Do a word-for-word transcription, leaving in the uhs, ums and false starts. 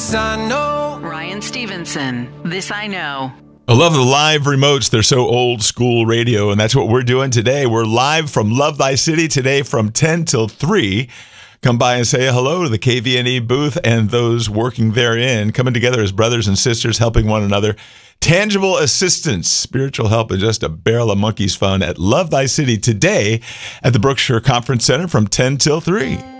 This I know. Ryan Stevenson, This I Know. I love the live remotes. They're so old school radio, and that's what we're doing today. We're live from Love Thy City today from ten till three. Come by and say hello to the K V N E booth and those working therein, coming together as brothers and sisters, helping one another. Tangible assistance, spiritual help, and just a barrel of monkeys fun at Love Thy City today at the Brookshire Conference Center from ten till three.